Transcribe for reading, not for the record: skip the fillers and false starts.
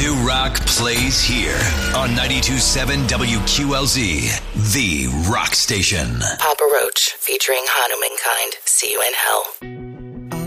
New rock plays here on 92.7 WQLZ, the rock station. Papa Roach featuring Hanuman Kind. See you in hell.